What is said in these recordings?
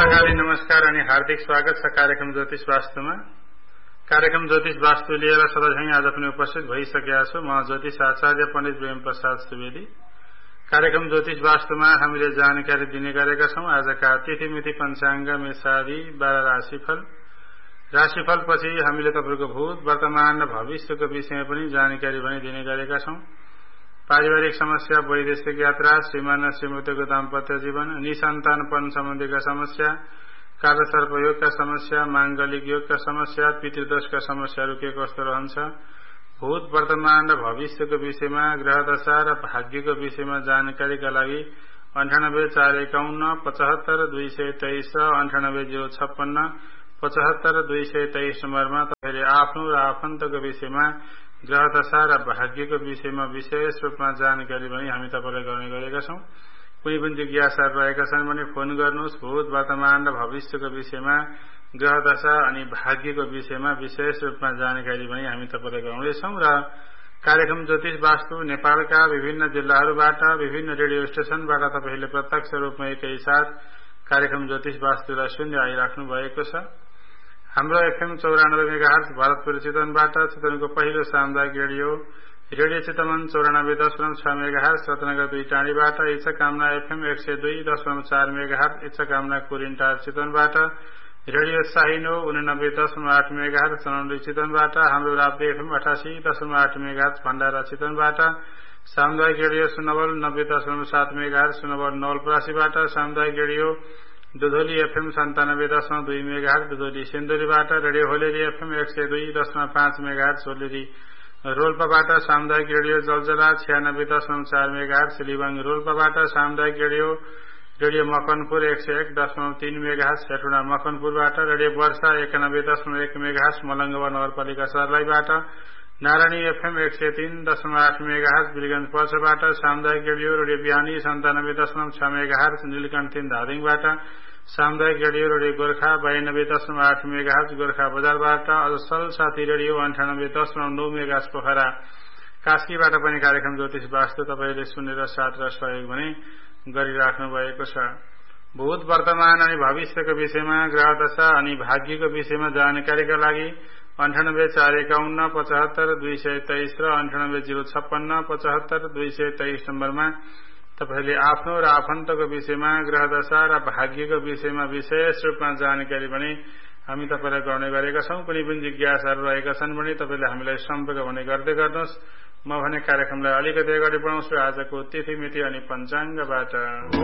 प्रातःकालीन नमस्कार अनि हार्दिक स्वागत छ कार्यक्रम ज्योतिष वास्तुमा। कार्यक्रम ज्योतिष वास्तु लिएर सधैँ आज पनि उपस्थित भइसकेका छु। म ज्योतिष आचार्य पण्डित प्रेम प्रसाद सुवेदी। कार्यक्रम ज्योतिष वास्तुमा हामीले जानकारी दिने गरेका छौं। आजका तिथिमिति पञ्चाङ्ग मेषादि 12 राशिफल पछि हामीले तपाईको भूत वर्तमान र भविष्यको विषयमा पनि जानकारी पनि दिने गरेका छौं। पारिवारिक समस्या, वैदेशिक यात्रा, श्रीमान श्रीमतीको दाम्पत्य जीवन, निसन्तानपन सम्बन्धीका समस्या, कालसर्प योगका समस्या, मांगलिक योगका समस्या, पितृदोषका समस्याहरू के कस्तो रहन्छ, भूत वर्तमान र भविष्यको विषयमा, ग्रहदशा र भाग्यको विषयमा जानकारीका लागि 98 451 75 223 र 98 056 75 223 नम्बरमा तपाईले आफ्नो र आफन्तको विषयमा, ग्रहदशा र भाग्यको विषयमा विशेष रूपमा जानकारी पनि हामी तपाईलाई गर्ने गरेका छौं। कुनै पनि जिज्ञासाहरू रहेका छन् भने फोन गर्नुहोस्। भूत वर्तमान र भविष्यको विषयमा, ग्रहदशा अनि भाग्यको विषयमा विशेष रूपमा जानकारी पनि हामी तपाईलाई गराउँदैछौं। र कार्यक्रम ज्योतिष वास्तु नेपालका विभिन्न जिल्लाहरूबाट, विभिन्न रेडियो स्टेशनबाट तपाईले प्रत्यक्ष रूपमा एकैसाथ कार्यक्रम ज्योतिष वास्तुलाई सुन्दै आइराख्नु भएको छ। हाम्रो एफएम 94 मेगाहर्ज भरतपुर चितवनबाट, चितवनको पहिलो सामुदायिक रेडियो चितवन 94.6 मेगाहर्ज, रत्नगर 2 टाँडीबाट, इच्छा कामना एफएम 102.4 मेगाहर्ज, इच्छा कामना कुरिन्टार चितवनबाट, रेडियो साहिनो 89.8 मेगाहर्ज चनौली चितवनबाट, हाम्रो राप्ती एफएम 88.8 मेगाहर्ज भण्डारा चितवनबाट, सामुदायिक रेडियो सुनवल 90.7 मेगाहर्ज सुनवल नवलपरासीबाट, सामुदायिक radio दुधोली FM 97.2 megahertz दुधोली सिन्धुलीबाट, radio होलेरी FM 102.5 megahertz होलेरी रोल्पाबाट, सामुदायिक रेडियो जलजला 96.4 मेगाहर्ज लिबाङ रोल्पाबाट, सामुदायिक radio Makanpur 101.3 megahertz Hetauda मकनपुरबाट, radio वर्षा 91.1 मेगाहर्ज मलङ्गवा नगरपालिका सर्लाहीबाट, नारायणी एफएम 103.8 मेगाहर्ज बिरगञ्ज पर्साबाट, सामुदायिक रेडियो बिहानी 97.6 मेगाहर्ज नीलकण्ठ 3 धादिङबाट, सामुदायिक रेडियो गोर्खा 92.8 मेगाहर्ज गोर्खा बजारबाट, असल साथी रेडियो 98.9 मेगाहर्ज पोखरा कास्कीबाट पनि कार्यक्रम ज्योतिष वास्तु तपाईले सुनेर साथ र सहयोग पनि गरिराख्नु भएको छ। भूत वर्तमान अनि भविष्यको विषयमा, ग्रहदशा अनि भाग्यको विषयमा जानकारीका लागि 98 451 75 223 र 98 056 75 223 नम्बरमा तपाईले आफ्नो र आफन्तको विषयमा, ग्रहदशा र भाग्यको विषयमा विशेष रूपमा जानकारी पनि हामी तपाईलाई गर्ने गरेका छौं। कुनै पनि जिज्ञासाहरू रहेका छन् भने तपाईले हामीलाई सम्पर्क भने गर्दै गर्नुहोस्। म भने कार्यक्रमलाई अलिकति अगाडि बढाउँछु आजको तिथिमिति अनि पञ्चाङ्गबाट।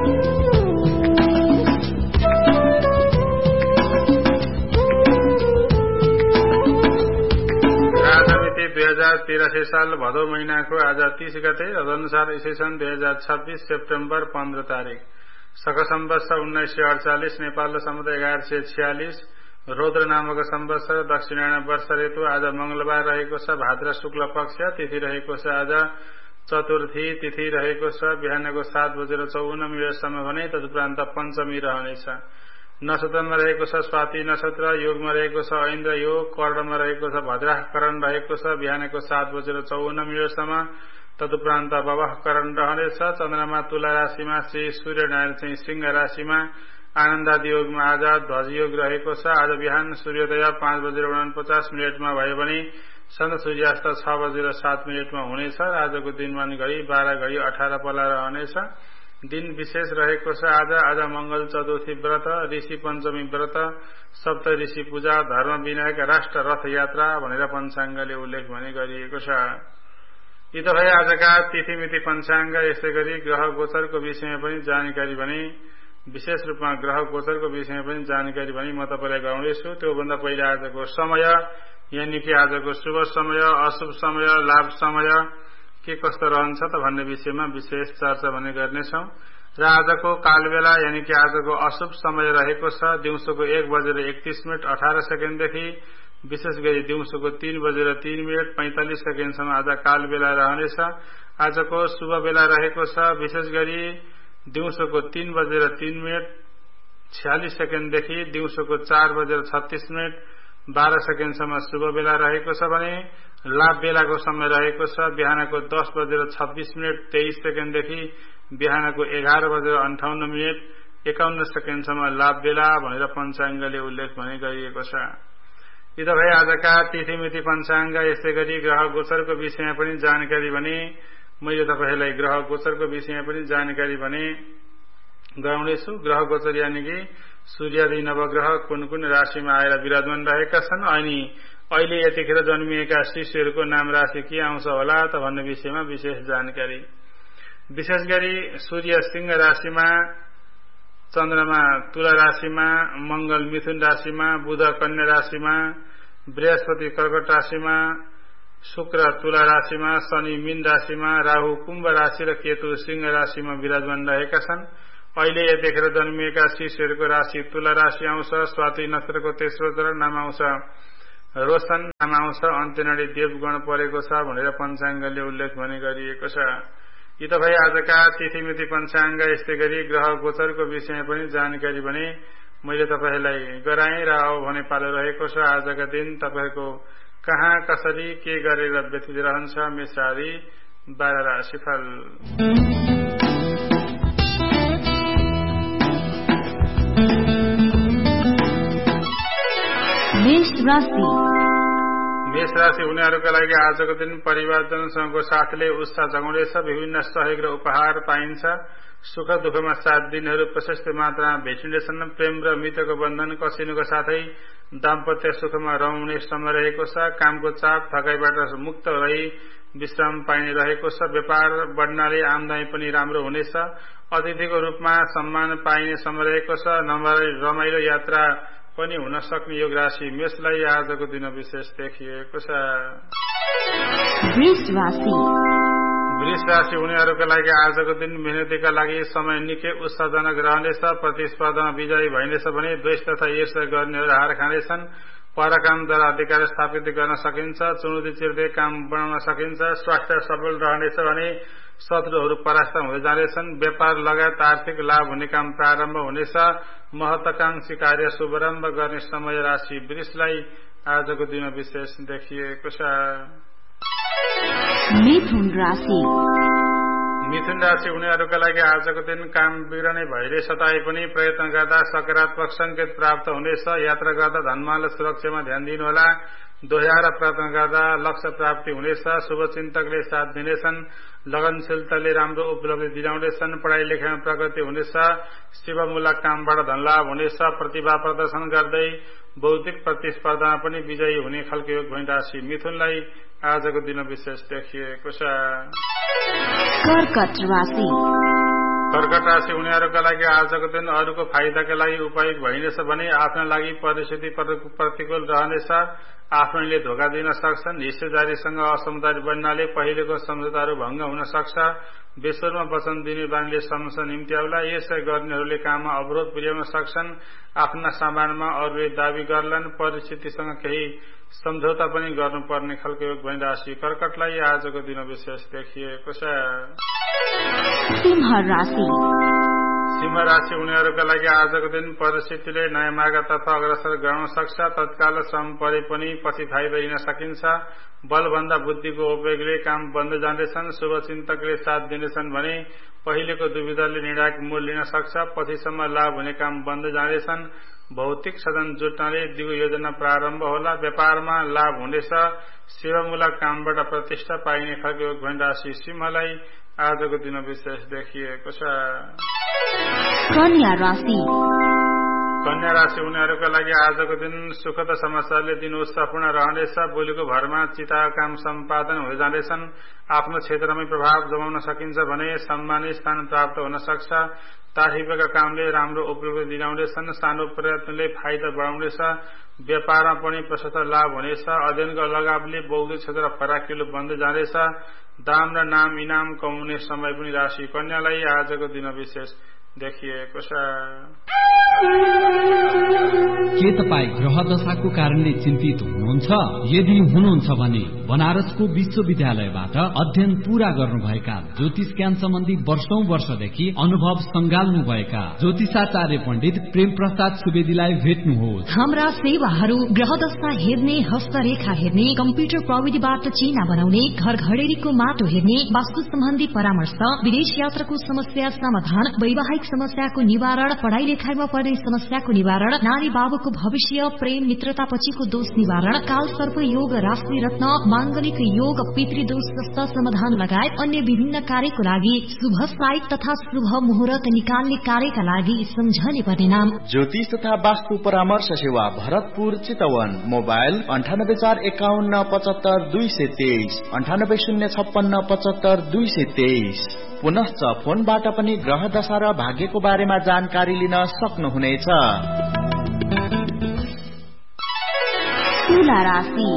राजमिति 2083 साल भदौ महिनाको आज 30 गते, तदनुसार ईसा सन् 2026 सेप्टेम्बर 15 तारिक, शक सम्वत्सर 1948 नेपाल सम्वत 1146 रौद्र नामक सम्वत्सर, दक्षिणायन वर्ष ऋतु। आज मंगलबार रहेको छ, भाद्र शुक्ल पक्ष, तिथि रहेको छ आज चतुर्थी, तिथि रहेको छ बिहानको 7:54 समय भने तदुपरान्त पञ्चमी रहनेछ। नक्षत्रमा रहेको छ स्वाति नक्षत्र, योगमा रहेको छ ऐन्द्र योग, कर्णमा रहेको छ भद्राह करण रहेको छ बिहानको 7:54 सम्म, तदुपरान्त बवह करण रहनेछ। चन्द्रमा तुला राशिमा, श्री सूर्यनारायण चाहिँ सिंह राशिमा, आनन्दादि योगमा आज ध्वज योग रहेको छ। आज बिहान सूर्योदय 5:49 भयो भने सन्ध सूर्यास्त 6:07 हुनेछ। आजको दिनमान घडी 12:18 पला रहनेछ। दिन विशेष रहेको छ आज मंगल चतुर्थी व्रत, ऋषि पञ्चमी व्रत, सप्त ऋषि पूजा, धर्म विनायक, राष्ट्र रथ यात्रा भनेर पञ्चाङ्गले उल्लेख भने गरिएको छ। यी त भए आजका तिथिमिति पञ्चाङ्ग। यसै गरी ग्रह गोचरको विषयमा पनि जानकारी भने विशेष रूपमा ग्रह गोचरको विषयमा पनि जानकारी भने म तपाईलाई गराउँदैछु। त्योभन्दा पहिला आजको समय यानी कि आजको शुभ समय, अशुभ समय, लाभ समय के कस्तो रहन्छ त भन्ने विषयमा विशेष चर्चा भने गर्नेछौं। र आजको कालबेला यानी कि आजको अशुभ समय रहेको छ दिउँसोको 1:31:18 देखि विशेष गरी दिउँसोको 3:03 45 सेकेन्डसम्म आज कालबेला रहनेछ। आजको शुभ बेला रहेको छ विशेष गरी दिउँसोको 3:03 46 देखि दिउँसोको 4:36 12 सेकेन्डसम्म शुभ बेला रहेको छ भने लाभ बेलाको समय रहेको छ बिहानको 10:26 23 सेकेन्ड देखि बिहानको 11:58 51 सेकेन्डसम्म लाभ बेला भनेर पञ्चाङ्गले उल्लेख भने गरिएको छ। यी त भए आजका तिथिमिति पञ्चाङ्ग। यस्तै गरी ग्रह गोचरको विषयमा पनि जानकारी भने मैले तपाईहरूलाई ग्रह गोचरको विषयमा पनि जानकारी भने गराउनेछु। ग्रह गोचर यानि कि सूर्यादि नवग्रह कुन कुन राशिमा आएर विराजमान रहेका छन् अनि अहिले यतिखेर जन्मिएका शिशुहरूको नाम राशि के आउँछ होला त भन्ने विषयमा विशेष जानकारी। विशेष गरी सूर्य सिंह राशिमा, चन्द्रमा तुला राशिमा, मंगल मिथुन राशिमा, बुध कन्या राशिमा, बृहस्पति कर्कट राशिमा, शुक्र तुला राशिमा, शनि मीन राशिमा, राहु कुम्भ राशि र केतु सिंह राशिमा विराजमान रहेका छन्। अहिले यतिखेर जन्मिएका शिशुहरूको राशि तुला राशि आउँछ। स्वाति नक्षत्रको तेस्रो चरण नाम आउँछ रोशन, नाम आउँछ अन्त्यनाडी देवगण परेको छ भनेर पञ्चाङ्गले उल्लेख भने गरिएको छ। यी त भए आजका तिथिमिति पञ्चाङ्ग। यस्तै गरी ग्रह गोचरको विषयमा पनि जानकारी भने मैले तपाईहरूलाई गराएँ र अब भने पालो रहेको छ आजका दिन तपाईहरूको कहाँ कसरी के गरेर व्यतीत रहन्छ मेष आदि 12 राशिफल। मेष राशि हुनेहरूका लागि आजको दिन परिवारजनसँगको साथले उत्साह जगाउनेछ। विभिन्न सहयोग र उपहार पाइन्छ। सुख दुःखमा साथ दिनेहरू प्रशस्त मात्रामा भेटिनेछन्। प्रेम र मित्रको बन्धन कसिनुको साथै दाम्पत्य सुखमा रमाउने समय रहेको छ। कामको चाप थकाइबाट मुक्त रही विश्राम पाइने रहेको छ। व्यापार बढ्नाले आमदानी पनि राम्रो हुनेछ। अतिथिको रूपमा सम्मान पाइने समय रहेको छ। रमाइलो यात्रा पनि हुन सक्ने योग राशि मेषलाई आजको दिन विशेष देखिएको छ। वृष राशि हुनेहरूका लागि आजको दिन मेहनतीका लागि समय निकै उत्साहजनक रहनेछ। प्रतिस्पर्धामा विजयी भइनेछ भने द्वेष तथा ईर्ष्या गर्नेहरू हार खानेछन्। परकामद्वारा अधिकार स्थापित गर्न सकिन्छ। चुनौती चिर्दै काम बनाउन सकिन्छ। स्वास्थ्य सबल रहनेछ भने शत्रुहरू परास्त हुँदै जानेछन्। व्यापार लगायत आर्थिक लाभ हुने काम प्रारम्भ हुनेछ। महत्वाकांक्षी कार्य शुभारम्भ गर्ने समय राशि वृषलाई आजको दिन विशेष देखिएको छ। मिथुन राशि हुनेहरूका लागि आजको दिन काम बिग्रने भइले सताए पनि प्रयत्न गर्दा सकारात्मक संकेत प्राप्त हुनेछ। यात्रा गर्दा धनमाल सुरक्षामा ध्यान दिनुहोला। दोहोऱ्याएर प्रयत्न गर्दा लक्ष्य प्राप्ति हुनेछ। शुभचिन्तकले साथ दिनेछन्। लगनशीलताले राम्रो उपलब्धि दिलाउनेछन्। पढाइ लेखाइमा प्रगति हुनेछ। सेवामूलक कामबाट धनलाभ हुनेछ। प्रतिभा प्रदर्शन गर्दै बौद्धिक प्रतिस्पर्धामा पनि विजयी हुने खालको योग भइन् राशि मिथुनलाई आजको दिन विशेष देखिएको छ। कर्कट राशि हुनेहरूका लागि आजको दिन अरूको फाइदाका लागि उपयोग भइनेछ भने आफ्ना लागि परिस्थिति प्रतिकूल रहनेछ। आफ्नैले धोका दिन सक्छन्। हिस्सेदारीसँग असमझदारी बन्नाले पहिलेको सम्झौताहरू भंग हुन सक्छ। बेसरमा वचन दिने बानीले समस्या निम्त्याउला। यसै गर्नेहरूले काममा अवरोध पुर्याउन सक्छन्। आफ्ना सामानमा अरूले दावी गर्लान्। परिस्थितिसँग केही सम्झौता पनि गर्नुपर्ने खालको योग भइन् राशि कर्कटलाई आजको दिन विशेष देखिएको छ। सिंह राशि हुनेहरूका लागि आजको दिन परिस्थितिले नयाँ मार्गतर्फ अग्रसर गराउन सक्छ। तत्काल श्रम परे पनि पछि फाइदा लिन सकिन्छ। बलभन्दा बुद्धिको उपयोगले काम बन्द जाँदैछन्। शुभचिन्तकले साथ दिनेछन् भने पहिलेको दुविधाले निर्णायक मोड लिन सक्छ। पछिसम्म लाभ हुने काम बन्द जाँदैछन्। भौतिक साधन जुट्नाले दिगो योजना प्रारम्भ होला। व्यापारमा लाभ हुनेछ। सेवामूलक कामबाट प्रतिष्ठा पाइने खालको योग भइन् राशि सिंहलाई आजको दिन विशेष देखिएको छ। कन्या राशि हुनेहरूका लागि आजको दिन सुखद समाचारले दिन उत्साहपूर्ण रहनेछ। बोलीको भरमा चिता काम सम्पादन हुँदै जाँदैछन्। आफ्नो क्षेत्रमै प्रभाव जमाउन सकिन्छ भने सम्मानित स्थान प्राप्त हुन सक्छ। तारिफका कामले राम्रो उपलब्धि दिलाउनेछन्। सानो प्रयत्नले फाइदा बढाउनेछ। व्यापारमा पनि प्रशस्त लाभ हुनेछ। अध्ययनको लगावले बौद्धिक क्षेत्र फराकिलो बन्दै जाँदैछ। दाम र नाम इनाम कमाउने समय पनि राशि कन्यालाई आजको दिन विशेष देखिएको छ। के तपाईँ ग्रह दशाको कारणले चिन्तित हुनुहुन्छ? यदि हुनुहुन्छ भने बनारसको विश्वविद्यालयबाट अध्ययन पूरा गर्नुभएका ज्योतिष ज्ञान सम्बन्धी वर्षौं वर्षदेखि अनुभव संगाल्नुभएका ज्योतिषाचार्य पण्डित प्रेम प्रसाद सुवेदीलाई भेट्नुहोस्। हाम्रा सेवाहरू ग्रह दशा हेर्ने, हस्तरेखा हेर्ने, कम्प्युटर प्रविधिबाट चिना बनाउने, घर घडेरीको माटो हेर्ने, वास्तु सम्बन्धी परामर्श, विदेश यात्राको समस्या समाधान, वैवाहिक समस्याको निवारण, पढ़ाई लेखाइमा पर्ने समस्याको निवारण, नारी बाबुको भविष्य, प्रेम मित्रता पछिको दोष निवारण, काल सर्प योग, राशि रत्न, मांगलिक योग, पितृदोष जस्ता समाधान लगायत अन्य विभिन्न कार्यको लागि शुभ साइट तथा शुभ मुहूर्त निकाल्ने कार्यका लागि सम्झने पर्ने नाम ज्योतिष तथा वास्तु परामर्श सेवा भरतपुर चितवन। मोबाइल 9841575223 9806575223। पुनश्च फोनबाट पनि ग्रह दशा र भाग्यको बारेमा जानकारी लिन सक्नुहुनेछ। तुला राशि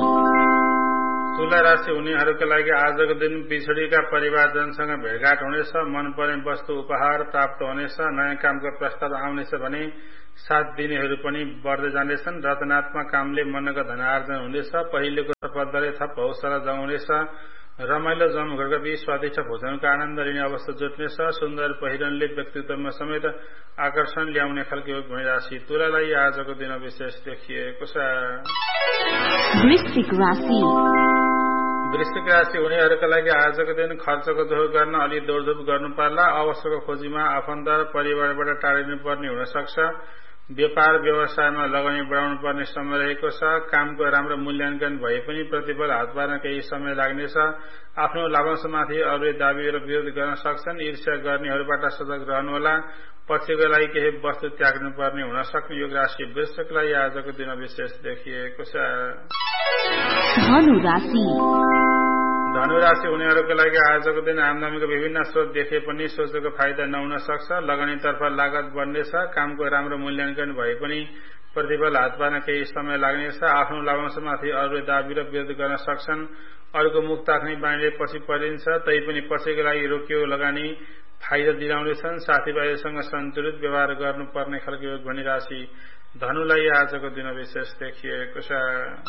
उनीहरूका लागि आजको दिन पिछडिका परिवारजनसँग भेटघाट हुनेछ, मन पर्ने वस्तु उपहार प्राप्त हुनेछ, नयाँ कामको प्रस्ताव आउनेछ भने साथ दिनेहरू पनि बढ्दै जानेछन्। रचनात्मक कामले मनका धनार्जन हुनेछ, पहिलेको सफलताले थप हौसला जगाउनेछ। रमाइलो जमघटका बीच स्वादिष्ट भोजनको आनन्द लिने अवस्था जुट्नेछ। सुन्दर पहिरनले व्यक्तित्वमा समेत आकर्षण ल्याउने खालको राशि तुलालाई आजको दिन विशेष देखिएको छ। वृश्चिक राशि उनीहरूका लागि आजको दिन खर्चको जोड गर्न अलि दौडधुप गर्नु पर्ला। अवसरको खोजीमा आफन्त परिवारबाट टाढिनु पर्ने हुन सक्छ। व्यापार व्यवसायमा लगानी बढाउनु पर्ने समय रहेको छ। कामको राम्रो मूल्याङ्कन भए पनि प्रतिफल हात पार्न केही समय लाग्नेछ। आफ्नो लाभांशमाथि अरूले दाबी र विरोध गर्न सक्छन्। ईर्ष्या गर्नेहरूबाट सजग रहनुहोला। पछिको लागि केही वस्तु त्याग्नु पर्ने हुन सक्ने यो राशि वृश्चिकलाई आजको दिन विशेष देखिएको छ। धनु राशि उनीहरूको लागि आजको दिन आमदामीको विभिन्न स्रोत देखे पनि सोचेको फाइदा नहुन सक्छ। लगानीतर्फ लागत बढ्नेछ। कामको राम्रो मूल्याङ्कन भए पनि प्रतिफल हात पार्न केही समय लाग्नेछ। आफ्नो लाभांशमाथि अरूले दाबी र विरोध गर्न सक्छन्। अरूको मुख ताक्ने बानीले पछि परिन्छ, तैपनि पछिको लागि रोकियो लगानी फाइदा दिलाउनेछन्। साथीभाइसँग सन्तुलित व्यवहार गर्नुपर्ने खालको योग भनी राशि धनुलाई आजको दिन विशेष देखिएको छ।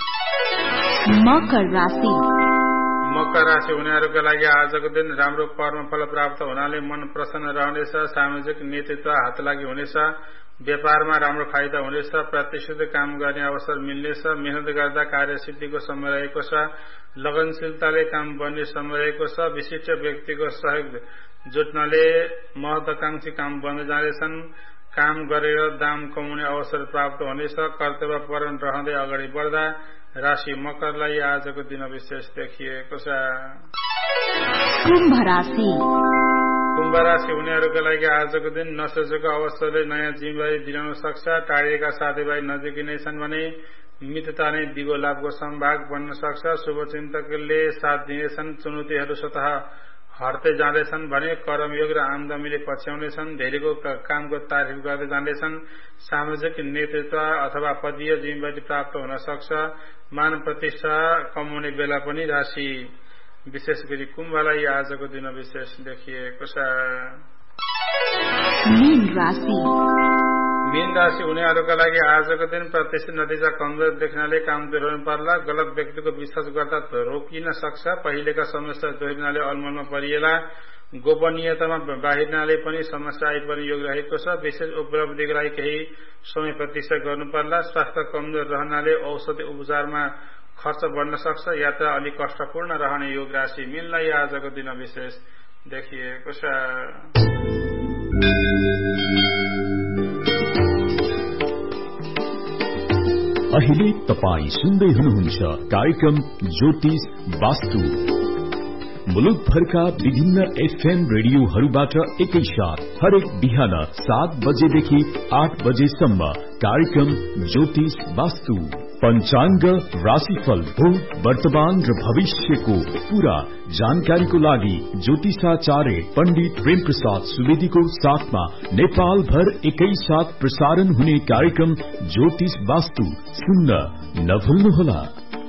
मकर राशि उनीहरूका लागि आजको दिन राम्रो कर्मफल प्राप्त हुनाले मन प्रसन्न रहनेछ। सामाजिक नेतृत्व हात लागि हुनेछ। व्यापारमा राम्रो फाइदा हुनेछ। प्रतिष्ठित काम गर्ने अवसर मिल्नेछ। मेहनत गर्दा कार्यसिद्धिको समय रहेको छ। लगनशीलताले काम बन्ने समय रहेको छ। विशिष्ट व्यक्तिको सहयोग जुट्नाले महत्वाकांक्षी काम बन्दै जानेछन्। काम गरेर दाम कमाउने अवसर प्राप्त हुनेछ। कर्तव्यपरायण रहँदै अगाडि बढ्दा राशि मकरलाई आजको दिन विशेष देखिएको छ। कुम्भ राशि उनीहरूका लागि आजको दिन नसोचेको अवसरले नयाँ जिम्मेवारी दिलाउन सक्छ। टाढिएका साथीभाइ नजिकै नै छन् भने मित्रता नै दिगो लाभको सम्भाग बन्न सक्छ। शुभचिन्तकले साथ दिनेछन्। चुनौतीहरू स्वतः हट्दै जाँदैछन् भने कर्मयोग र आमदामीले पछ्याउनेछन्। धेरैको कामको तारिफ गर्दै जाँदैछन्। सामाजिक नेतृत्व अथवा पदीय जिम्मेवारी प्राप्त हुन सक्छ। मान प्रतिष्ठा कमाउने बेला पनि राशि विशेष गरी कुम्भलाई आजको दिन विशेष देखिएको छ। मीन राशि उनीहरूका लागि आजको दिन प्रतिष्ठित नतिजा कमजोर देख्नाले काम दोहोर्याउनु पर्ला। गलत व्यक्तिको विश्वास गर्दा रोकिन सक्छ। पहिलेका समस्या दोहोरिनाले अलमलमा परिएला। गोपनीयतामा बाहिरनाले पनि समस्या आइपर्ने योग रहेको छ। विशेष उपलब्धिको लागि केही समय प्रतीक्षा गर्नु पर्ला। स्वास्थ्य कमजोर रहनाले औषधि उपचारमा खर्च बढ्न सक्छ। यात्रा अलिक कष्टपूर्ण रहने योग राशि मीनलाई आजको दिन विशेष देखिएको छ। अहिले तपाई सुन्दै हुनुहुन्छ कार्यक्रम ज्योतिष वास्तु। मुलुकभरका विभिन्न एफएम रेडियोहरूबाट एकैसाथ हरेक बिहान 7 बजेदेखि 8 बजेसम्म कार्यक्रम ज्योतिष वास्तु। पंचांग, राशिफल, भूत, वर्तमान र भविष्यको पूरा जानकारीको लागि ज्योतिषाचार्य पण्डित प्रेम प्रसाद सुवेदीको साथमा नेपाल भर एकैसाथ प्रसारण हुने कार्यक्रम ज्योतिष वास्तु सुन्न नभुल्नुहोला।